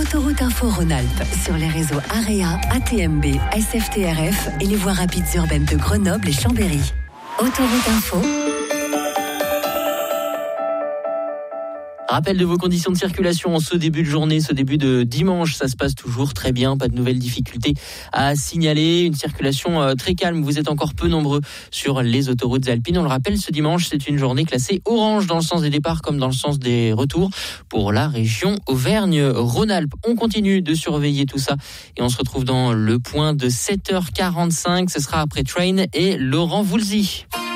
Autoroute Info Rhône-Alpes sur les réseaux AREA, ATMB, SFTRF et les voies rapides urbaines de Grenoble et Chambéry. Autoroute Info. Rappel de vos conditions de circulation en ce début de journée, ce début de dimanche, ça se passe toujours très bien, pas de nouvelles difficultés à signaler, une circulation très calme, vous êtes encore peu nombreux sur les autoroutes alpines. On le rappelle, ce dimanche, c'est une journée classée orange dans le sens des départs comme dans le sens des retours pour la région Auvergne-Rhône-Alpes. On continue de surveiller tout ça et on se retrouve dans le point de 7h45, ce sera après Train et Laurent Voulzy.